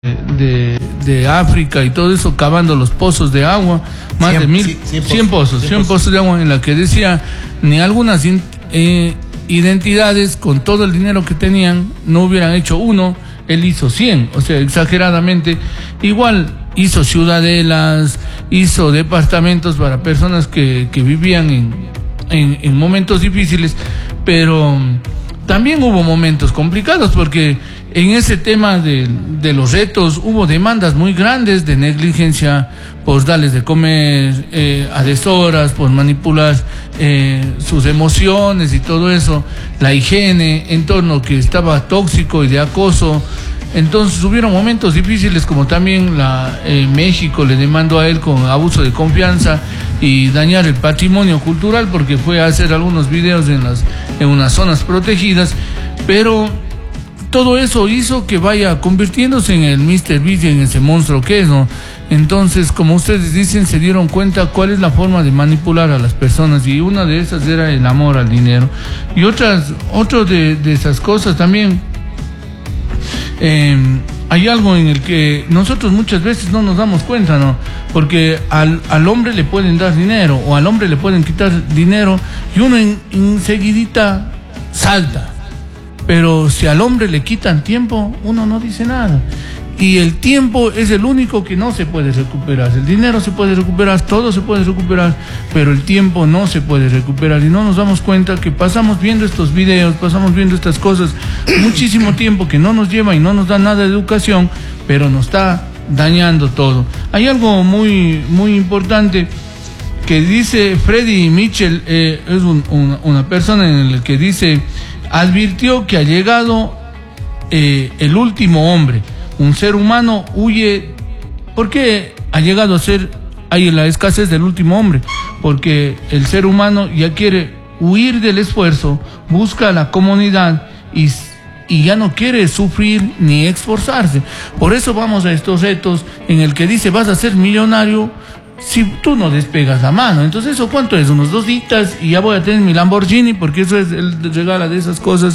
de África y todo eso, cavando los pozos de agua, más de 100 pozos de agua, en la que decía, ni algunas identidades con todo el dinero que tenían no hubieran hecho uno, él hizo 100, o sea, exageradamente. Igual hizo ciudadelas, hizo departamentos para personas que vivían en momentos difíciles, pero también hubo momentos complicados, porque en ese tema de los retos hubo demandas muy grandes de negligencia por darles de comer a deshoras, por manipular sus emociones y todo eso, la higiene, entorno que estaba tóxico y de acoso. Entonces hubieron momentos difíciles, como también México le demandó a él con abuso de confianza y dañar el patrimonio cultural, porque fue a hacer algunos videos en unas zonas protegidas, pero todo eso hizo que vaya convirtiéndose en el Mr. Beast, en ese monstruo que es, ¿no? Entonces, como ustedes dicen, se dieron cuenta cuál es la forma de manipular a las personas, y una de esas era el amor al dinero. Y otro de esas cosas también, hay algo en el que nosotros muchas veces no nos damos cuenta, ¿no? Porque al hombre le pueden dar dinero, o al hombre le pueden quitar dinero, y uno enseguidita salta. Pero si al hombre le quitan tiempo, uno no dice nada. Y el tiempo es el único que no se puede recuperar. El dinero se puede recuperar, todo se puede recuperar, pero el tiempo no se puede recuperar. Y no nos damos cuenta que pasamos viendo estos videos, pasamos viendo estas cosas muchísimo tiempo, que no nos lleva y no nos da nada de educación, pero nos está dañando todo. Hay algo muy, muy importante que dice Freddy Mitchell, es una persona en la que dice: advirtió que ha llegado el último hombre. Un ser humano huye. ¿Por qué ha llegado a ser ahí la escasez del último hombre? Porque el ser humano ya quiere huir del esfuerzo, busca la comodidad y ya no quiere sufrir ni esforzarse. Por eso vamos a estos retos en el que dice: vas a ser millonario si tú no despegas la mano. Entonces, ¿eso cuánto es? Unos 2 días y ya voy a tener mi Lamborghini, porque eso es el regalo de esas cosas.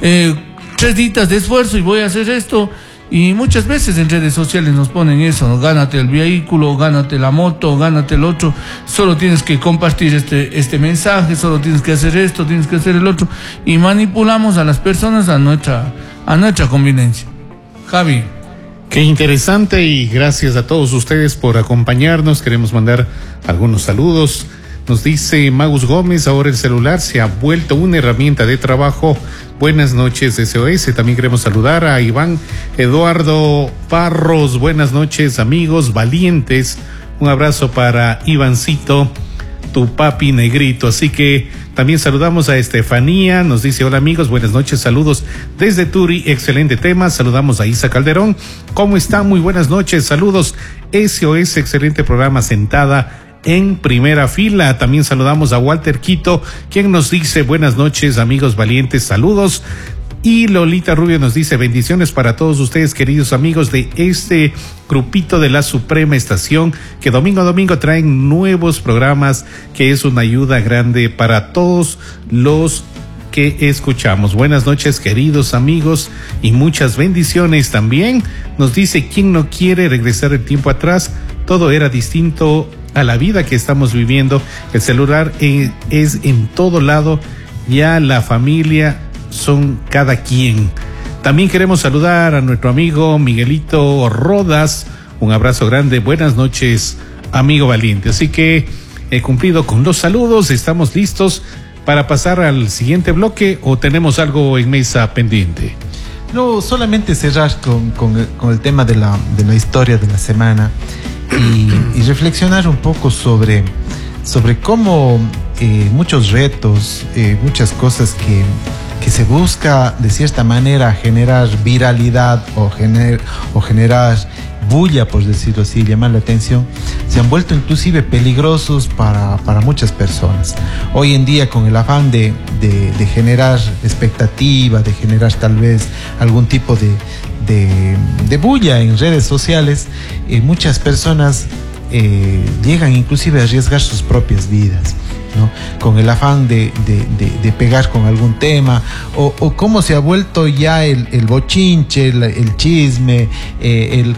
3 días de esfuerzo y voy a hacer esto. Y muchas veces en redes sociales nos ponen eso, ¿no? Gánate el vehículo, gánate la moto, gánate el otro. Solo tienes que compartir este mensaje, solo tienes que hacer esto, tienes que hacer el otro. Y manipulamos a las personas a nuestra conveniencia. Javi. Qué interesante, y gracias a todos ustedes por acompañarnos. Queremos mandar algunos saludos. Nos dice Magus Gómez: ahora el celular se ha vuelto una herramienta de trabajo. Buenas noches, SOS. También queremos saludar a Iván Eduardo Parros. Buenas noches, amigos valientes. Un abrazo para Ivancito, tu papi negrito. Así que también saludamos a Estefanía. Nos dice: hola amigos, buenas noches, saludos desde Turi, excelente tema. Saludamos a Isa Calderón. ¿Cómo están? Muy buenas noches, saludos. SOS, excelente programa, sentada en primera fila. También saludamos a Walter Quito, quien nos dice: buenas noches, amigos valientes, saludos. Y Lolita Rubio nos dice: bendiciones para todos ustedes, queridos amigos de este grupito de la Suprema Estación, que domingo a domingo traen nuevos programas, que es una ayuda grande para todos los que escuchamos. Buenas noches, queridos amigos, y muchas bendiciones. También nos dice: ¿quién no quiere regresar el tiempo atrás? Todo era distinto a la vida que estamos viviendo. El celular es en todo lado, ya la familia son cada quien. También queremos saludar a nuestro amigo Miguelito Rodas. Un abrazo grande, buenas noches, amigo valiente. Así que he cumplido con los saludos, estamos listos para pasar al siguiente bloque, ¿o tenemos algo en mesa pendiente? No, solamente cerrar con el tema de la historia de la semana y reflexionar un poco sobre cómo muchos retos, muchas cosas que se busca de cierta manera generar viralidad o generar bulla, por decirlo así, llamar la atención, se han vuelto inclusive peligrosos para muchas personas. Hoy en día, con el afán de generar expectativa, de generar tal vez algún tipo de bulla en redes sociales, muchas personas llegan inclusive a arriesgar sus propias vidas. ¿no? Con el afán de pegar con algún tema, o cómo se ha vuelto ya el bochinche, el chisme,